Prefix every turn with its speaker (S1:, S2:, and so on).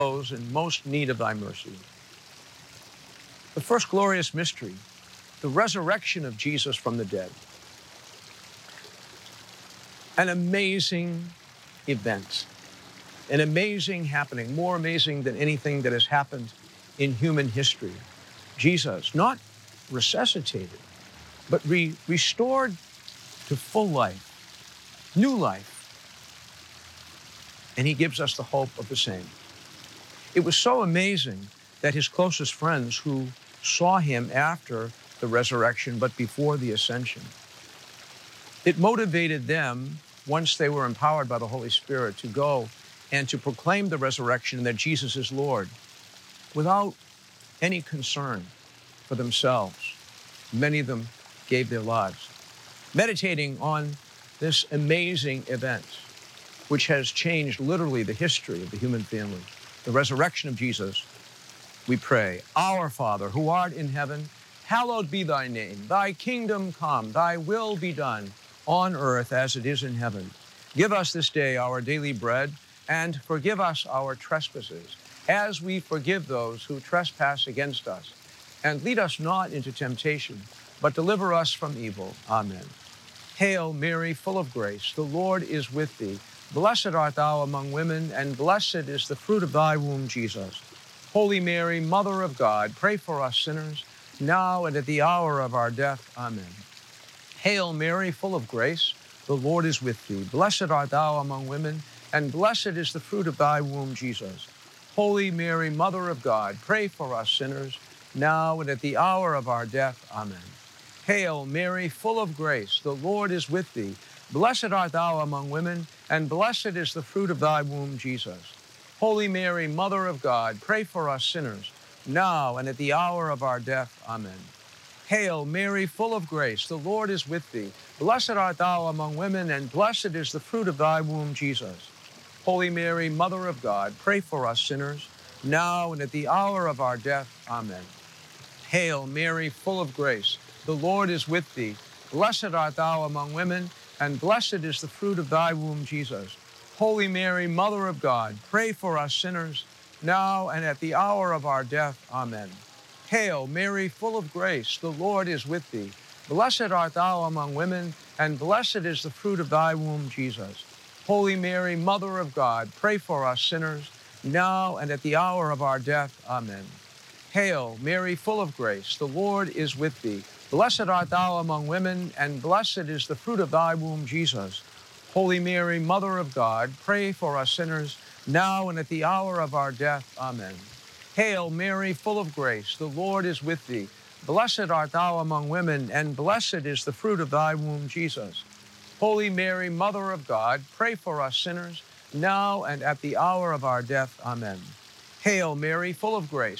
S1: those in most need of thy mercy. The first glorious mystery, the resurrection of Jesus from the dead. An amazing event, an amazing happening, more amazing than anything that has happened in human history. Jesus, not resuscitated, but restored to full life, new life. And he gives us the hope of the same. It was so amazing that his closest friends who saw him after the resurrection, but before the ascension, it motivated them, once they were empowered by the Holy Spirit, to go and to proclaim the resurrection and that Jesus is Lord without any concern for themselves. Many of them gave their lives. Meditating on this amazing event, which has changed literally the history of the human family, the resurrection of Jesus, we pray, Our Father, who art in heaven, hallowed be thy name. Thy kingdom come, thy will be done on earth as it is in heaven. Give us this day our daily bread, and forgive us our trespasses, as we forgive those who trespass against us. And lead us not into temptation, but deliver us from evil. Amen. Hail Mary, full of grace, the Lord is with thee. Blessed art thou among women, and blessed is the fruit of thy womb, Jesus. Holy Mary, Mother of God, pray for us sinners, now and at the hour of our death. Amen. Hail Mary, full of grace, the Lord is with thee. Blessed art thou among women, and blessed is the fruit of thy womb, Jesus. Holy Mary, Mother of God, pray for us sinners, now and at the hour of our death. Amen. Hail Mary, full of grace, the Lord is with thee. Blessed art thou among women, and blessed is the fruit of thy womb, Jesus. Holy Mary, Mother of God, pray for us sinners, now and at the hour of our death. Amen. Hail Mary, full of grace, the Lord is with thee. Blessed art thou among women, and blessed is the fruit of thy womb, Jesus. Holy Mary, Mother of God, pray for us sinners, now and at the hour of our death. Amen. Hail Mary, full of grace, the Lord is with thee. Blessed art thou among women, and blessed is the fruit of thy womb, Jesus. Holy Mary, Mother of God, pray for us sinners, now and at the hour of our death. Amen. Hail Mary, full of grace, the Lord is with thee. Blessed art thou among women, and blessed is the fruit of thy womb, Jesus. Holy Mary, Mother of God, pray for us sinners, now and at the hour of our death. Amen. Hail Mary, full of grace, the Lord is with thee. Blessed art thou among women, and blessed is the fruit of thy womb, Jesus. Holy Mary, Mother of God, pray for us sinners, now and at the hour of our death. Amen. Hail Mary, full of grace, the Lord is with thee. Blessed art thou among women, and blessed is the fruit of thy womb, Jesus. Holy Mary, Mother of God, pray for us sinners, now and at the hour of our death. Amen. Hail Mary, full of grace,